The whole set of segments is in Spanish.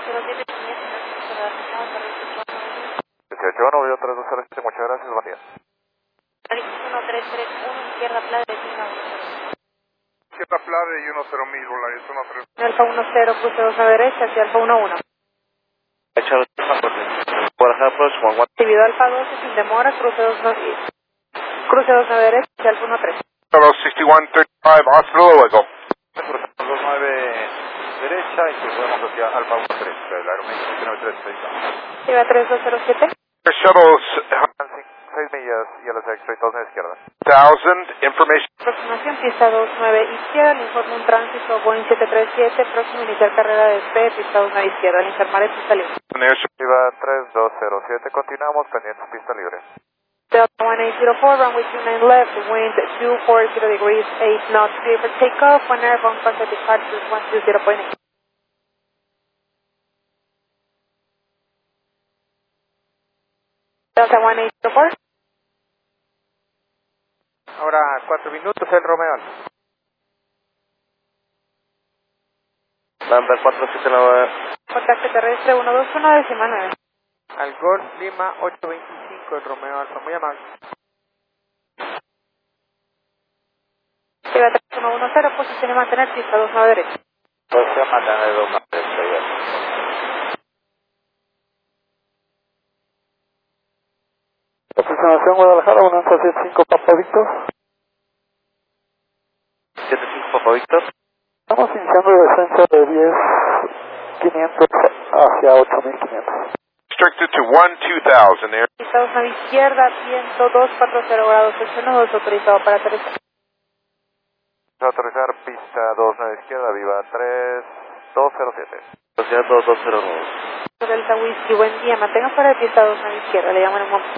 18-1, 320, muchas gracias, buen día. 1331, izquierda playa de China. Izquierda Playa y 10.000, Volaris 13. Alfa 10, cruce 2 a derecha hacia Alfa 11. Guadalajara Approach 11. Recibido Alfa 12 sin demora, cruce 2 a derecha hacia Alfa 13. 6135, Hospital, luego. 29 derecha y podemos hacia Alfa 13, el aeroméxico 9330. Iba 3207. Shuttles, 6 millas y a la extra y 2 izquierda. 1000, information. Aproximación pista 29 izquierda, le informo un tránsito Boeing 737, próximo a iniciar carrera de despegue, pista 29 izquierda, al informar es pista libre. Iba 3207, continuamos pendientes, pista libre. Delta 1804, runway 29 left, wind 240 degrees, 8 knots, clear for takeoff, one airborne contact departure 120.8. Delta 1804. Ahora 4 minutos el Romeo. Lambda 479. Contacto terrestre 121, decimal 9. Al Golf Lima 825 el Romeo Alfa, muy amable. Iba 3110, posición y mantener pista 29 derecha. Posición mantener 2 derecha. Aproximación Guadalajara, Bonanza 75 Papa Víctor. 75 Papa Víctor. Estamos iniciando descenso de 10.500 hacia 8.500. Restricted to 1-2000 air. Pista 29 izquierda, viento 240 grados, 82, autorizado para aterrizar. Autorizar pista 29 izquierda, viva 3207. Velocidad 2209. Delta Whisky, buen día, mantenga fuera de pista 29 izquierda, le llamo en un momento.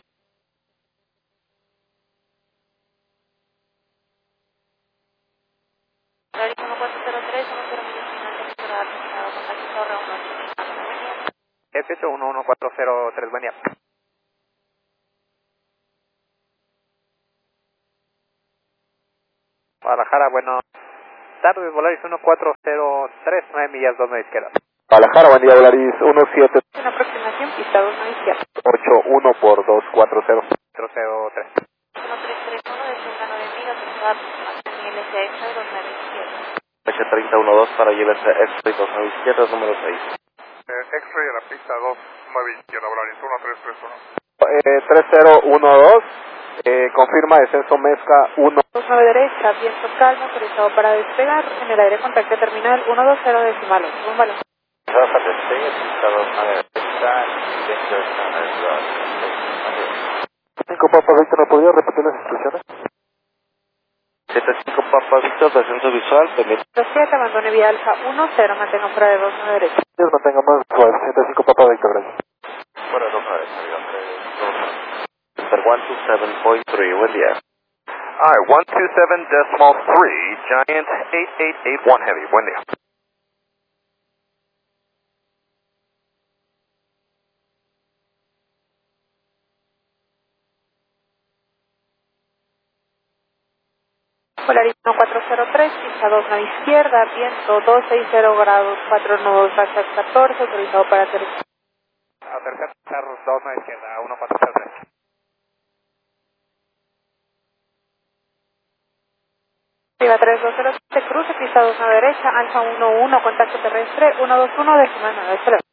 F811403, buen día. Guadalajara, buenas tardes, Volaris 1403, 9 millas, 29 izquierda. Guadalajara, buen día, Volaris 17. Una aproximación, pista 29 izquierda. 81 por 240. 003. 1331, descienda 9000, autorizada aproximación y LCA extra 29 izquierda. H3012 para llevarse X-Ray 29 izquierda, número 6. X-ray a la pista 29 izquierda, Volaris 3012, confirma descenso Mezca 1. 29 derecha, viento calmo, autorizado para despegar, en el aire contacto terminal 120 decimal 8, un balón. Rafa despegue, pista 29 derecha, viento de 5 Papa Víctor, ¿me podría repetir las instrucciones? 75 Papa Víctor, descenso visual, permite. 7, abandone vía alfa 10, mantenga fuera de 29 derecha. Dios mantenga más suave, 75 Papa Víctor, gracias. Fuera de 2 derecha, viva 3. 127.3, buen día. Alright, 127.3, Giant 8881 Heavy, buen día. Polaris 1403, pista 29 izquierda, viento 260 grados, 4 nudos, bajas 14, autorizado para aterrizar. Aterrizar 29 izquierda, 1403. Arriba 3207, cruce, pista 29 derecha, alfa 11, contacto terrestre 121, decimal 9,